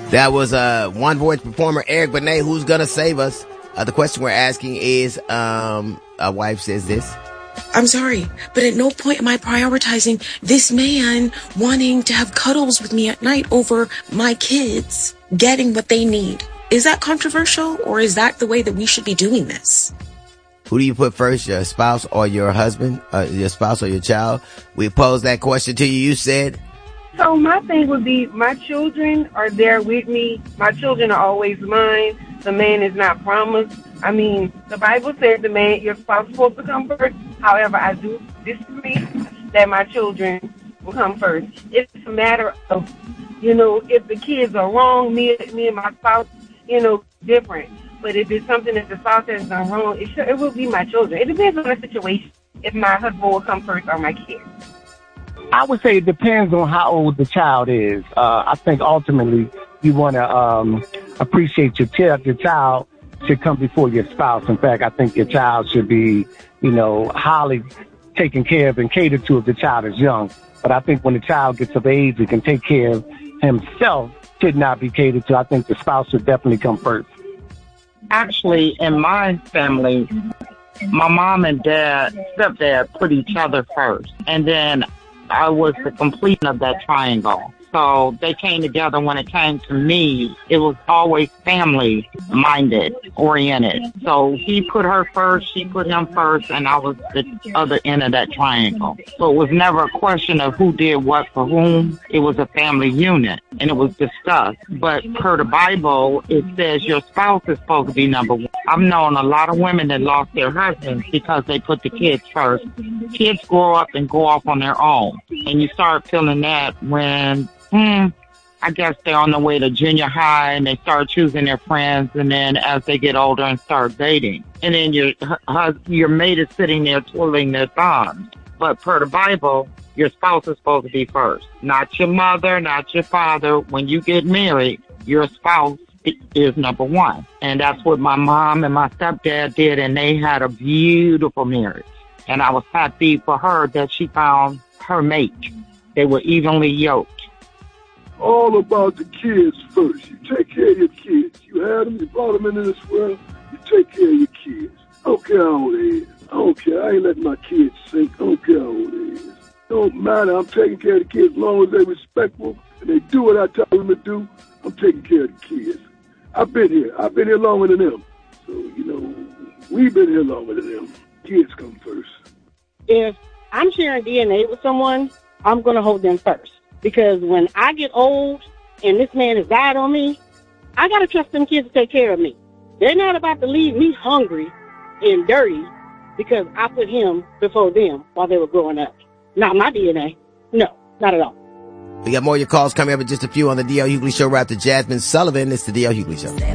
That was One Voice performer Eric Benet. Who's gonna save us? The question we're asking is, a wife says this. I'm sorry, but at no point am I prioritizing this man wanting to have cuddles with me at night over my kids getting what they need. Is that controversial, or is that the way that we should be doing this? Who do you put first, your spouse or your husband, your spouse or your child? We posed that question to you. You said, so my thing would be, my children are there with me. My children are always mine. The man is not promised. I mean, the Bible says the man, your spouse is supposed to come first. However, I do disagree that my children will come first. It's a matter of, if the kids are wrong, me and my spouse, different. But if it's something that the spouse has done wrong, it will be my children. It depends on the situation, if my husband will come first or my kids. I would say it depends on how old the child is. I think ultimately you want to appreciate your child. Your child should come before your spouse. In fact, I think your child should be, highly taken care of and catered to if the child is young. But I think when the child gets of age and can take care of himself, should not be catered to. I think the spouse should definitely come first. Actually, in my family, my mom and stepdad put each other first. And then I was the completion of that triangle. So they came together. When it came to me, it was always family-minded, oriented. So he put her first, she put him first, and I was the other end of that triangle. So it was never a question of who did what for whom. It was a family unit, and it was discussed. But per the Bible, it says your spouse is supposed to be number one. I've known a lot of women that lost their husbands because they put the kids first. Kids grow up and go off on their own, and you start feeling that when I guess they're on the way to junior high and they start choosing their friends, and then as they get older and start dating, and then your mate is sitting there twiddling their thumbs. But per the Bible, your spouse is supposed to be first, not your mother, not your father. When you get married, your spouse is number one, and that's what my mom and my stepdad did, and they had a beautiful marriage. And I was happy for her that she found her mate. They were evenly yoked. All about the kids first. You take care of your kids. You had them, you brought them into this world, you take care of your kids. I don't care how old they is. I don't care. I ain't letting my kids sink. I don't care how old they is. Don't matter. I'm taking care of the kids as long as they're respectful and they do what I tell them to do. I'm taking care of the kids. I've been here longer than them. So, we've been here longer than them. Kids come first. If I'm sharing DNA with someone, I'm going to hold them first. Because when I get old and this man has died on me, I got to trust them kids to take care of me. They're not about to leave me hungry and dirty because I put him before them while they were growing up. Not my DNA. No, not at all. We got more of your calls coming up in just a few on the D.L. Hughley Show right after Jasmine Sullivan. It's the D.L. Hughley Show.